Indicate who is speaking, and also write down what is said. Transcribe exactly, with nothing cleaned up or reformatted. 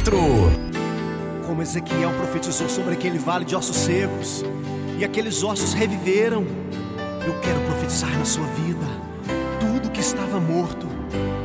Speaker 1: quatro.
Speaker 2: Como Ezequiel profetizou sobre aquele vale de ossos secos, e aqueles ossos reviveram, eu quero profetizar na sua vida: tudo que estava morto